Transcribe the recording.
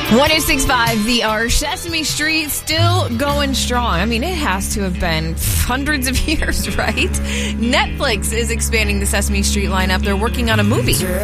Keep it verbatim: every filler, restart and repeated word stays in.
one oh six point five The R. Sesame Street still going strong. I mean, it has to have been hundreds of years, right? Netflix is expanding the Sesame Street lineup. They're working on a movie.